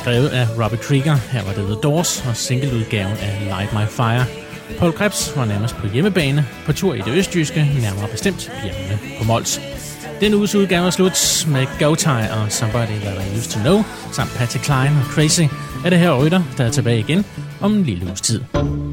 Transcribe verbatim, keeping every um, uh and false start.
skrevet af Robbie Krieger. Her var det The Doors og singleudgaven af Light My Fire. Paul Krebs var nærmest på hjemmebane, på tur i det østjyske, nærmere bestemt hjemme på Mols. Denne uges udgave er slut med Go Tie og Somebody That I Used To Know, samt Patsy Cline og Crazy, er det her Rytter, der er tilbage igen om en lille uges tid.